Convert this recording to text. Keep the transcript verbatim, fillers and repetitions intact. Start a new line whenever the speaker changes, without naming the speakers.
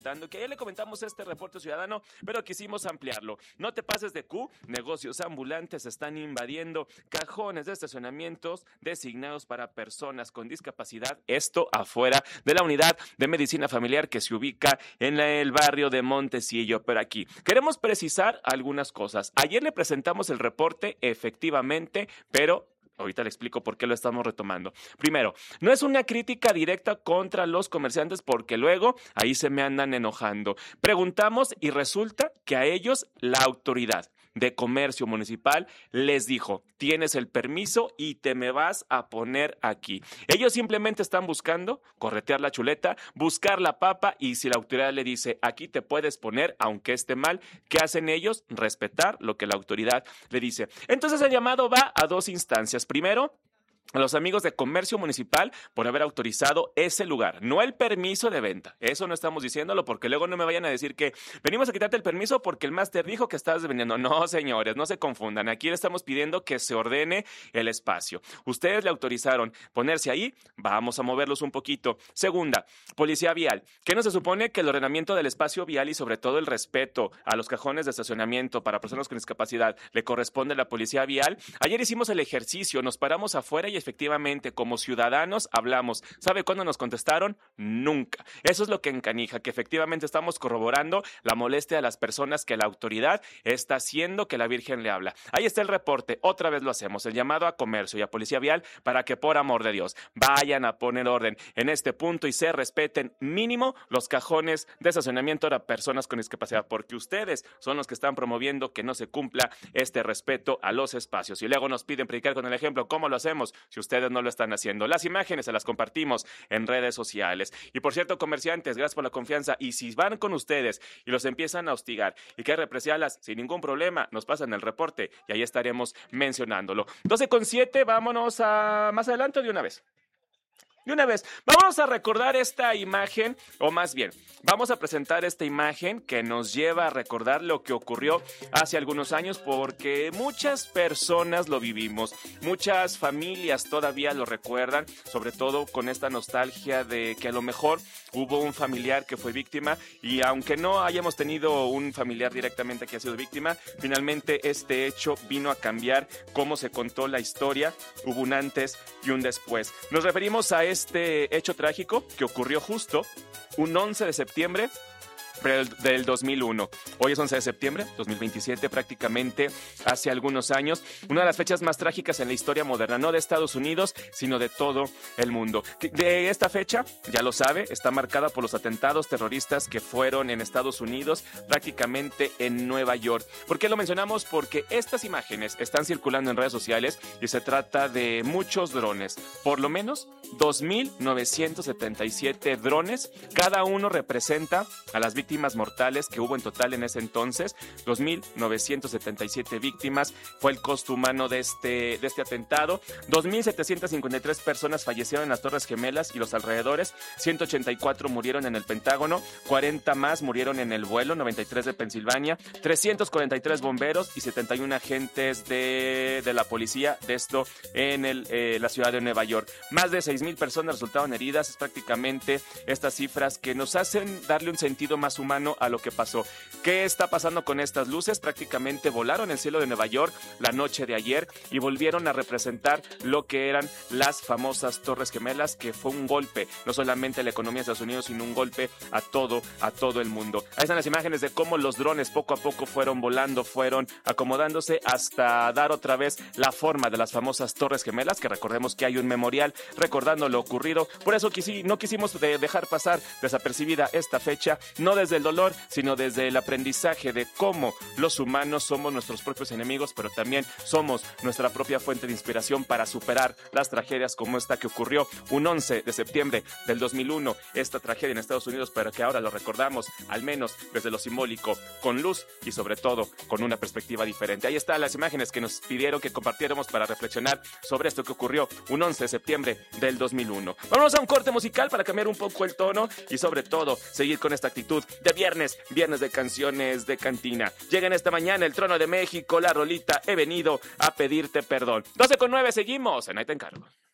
Que ayer le comentamos este reporte ciudadano, pero quisimos ampliarlo. No te pases de Q, negocios ambulantes están invadiendo cajones de estacionamientos designados para personas con discapacidad, esto afuera de la unidad de medicina familiar que se ubica en el barrio de Montecillo. Pero aquí queremos precisar algunas cosas. Ayer le presentamos el reporte, efectivamente, pero ahorita le explico por qué lo estamos retomando. Primero, no es una crítica directa contra los comerciantes porque luego ahí se me andan enojando. Preguntamos y resulta que a ellos la autoridad de comercio municipal les dijo, tienes el permiso y te me vas a poner aquí. Ellos simplemente están buscando corretear la chuleta, buscar la papa y si la autoridad le dice, aquí te puedes poner aunque esté mal, ¿qué hacen ellos? Respetar lo que la autoridad le dice. Entonces el llamado va a dos instancias. Primero, a los amigos de comercio municipal por haber autorizado ese lugar, no el permiso de venta. Eso no estamos diciéndolo porque luego no me vayan a decir que venimos a quitarte el permiso porque el máster dijo que estabas vendiendo. No, señores, no se confundan. Aquí le estamos pidiendo que se ordene el espacio. Ustedes le autorizaron ponerse ahí, vamos a moverlos un poquito. Segunda, policía vial. ¿Qué no se supone que el ordenamiento del espacio vial y sobre todo el respeto a los cajones de estacionamiento para personas con discapacidad le corresponde a la policía vial? Ayer hicimos el ejercicio, nos paramos afuera y efectivamente, como ciudadanos, hablamos. ¿Sabe cuándo nos contestaron? Nunca. Eso es lo que encanija, que efectivamente estamos corroborando la molestia de las personas que la autoridad está haciendo que la Virgen le habla. Ahí está el reporte. Otra vez lo hacemos. El llamado a comercio y a policía vial para que, por amor de Dios, vayan a poner orden en este punto y se respeten mínimo los cajones de estacionamiento para personas con discapacidad, porque ustedes son los que están promoviendo que no se cumpla este respeto a los espacios. Y luego nos piden predicar con el ejemplo. ¿Cómo lo hacemos? Si ustedes no lo están haciendo. Las imágenes se las compartimos en redes sociales. Y por cierto, comerciantes, gracias por la confianza. Y si van con ustedes y los empiezan a hostigar y que represalias, sin ningún problema, nos pasan el reporte y ahí estaremos mencionándolo. doce con siete, vámonos a más adelante de una vez. De una vez, vamos a recordar esta imagen, o más bien, vamos a presentar esta imagen que nos lleva a recordar lo que ocurrió hace algunos años, porque muchas personas lo vivimos, muchas familias todavía lo recuerdan, sobre todo con esta nostalgia de que a lo mejor hubo un familiar que fue víctima y aunque no hayamos tenido un familiar directamente que ha sido víctima, finalmente este hecho vino a cambiar cómo se contó la historia, hubo un antes y un después. Nos referimos a este hecho trágico que ocurrió justo un once de septiembre del dos mil uno. Hoy es once de septiembre, dos mil veintisiete, prácticamente hace algunos años. Una de las fechas más trágicas en la historia moderna, no de Estados Unidos, sino de todo el mundo. De esta fecha, ya lo sabe, está marcada por los atentados terroristas que fueron en Estados Unidos, prácticamente en Nueva York. ¿Por qué lo mencionamos? Porque estas imágenes están circulando en redes sociales y se trata de muchos drones, por lo menos dos mil novecientos setenta y siete drones. Cada uno representa a las víctimas mortales que hubo en total en ese entonces, dos mil novecientos setenta y siete víctimas fue el costo humano de este, de este atentado. dos mil setecientas cincuenta y tres personas fallecieron en las Torres Gemelas y los alrededores, ciento ochenta y cuatro murieron en el Pentágono, cuarenta más murieron en el vuelo noventa y tres de Pensilvania, trescientos cuarenta y tres bomberos y setenta y uno agentes de, de la policía, de esto en el, eh, la ciudad de Nueva York. Más de seis mil personas resultaron heridas. Es prácticamente estas cifras que nos hacen darle un sentido más humano a lo que pasó. ¿Qué está pasando con estas luces? Prácticamente volaron el cielo de Nueva York la noche de ayer y volvieron a representar lo que eran las famosas Torres Gemelas, que fue un golpe, no solamente a la economía de Estados Unidos, sino un golpe a todo, a todo el mundo. Ahí están las imágenes de cómo los drones poco a poco fueron volando, fueron acomodándose hasta dar otra vez la forma de las famosas Torres Gemelas, que recordemos que hay un memorial recordando lo ocurrido. Por eso quisi, no quisimos de dejar pasar desapercibida esta fecha, no desde el dolor, sino desde el aprendizaje de cómo los humanos somos nuestros propios enemigos, pero también somos nuestra propia fuente de inspiración para superar las tragedias como esta que ocurrió un once de septiembre del dos mil uno, esta tragedia en Estados Unidos, pero que ahora lo recordamos, al menos desde lo simbólico, con luz y sobre todo con una perspectiva diferente. Ahí están las imágenes que nos pidieron que compartiéramos para reflexionar sobre esto que ocurrió un once de septiembre del dos mil uno. Vamos a un corte musical para cambiar un poco el tono y sobre todo seguir con esta actitud de viernes, viernes de canciones de cantina. Llega en esta mañana el Trono de México, la rolita He venido a pedirte perdón. doce con nueve, seguimos en Ahí te encargo.